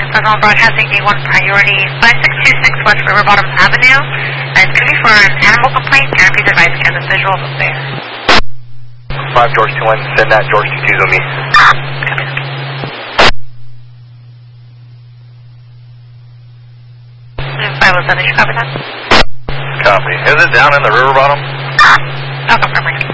Federal Broadcasting D1 priority 5626 West River Bottom Avenue. And it's going to be for an animal complaint. Can I please advise me on the visual of there? 5 George 21, send that George 22 on me. And 507, did you copy that? Copy. Is it down in the river bottom? No, confirm.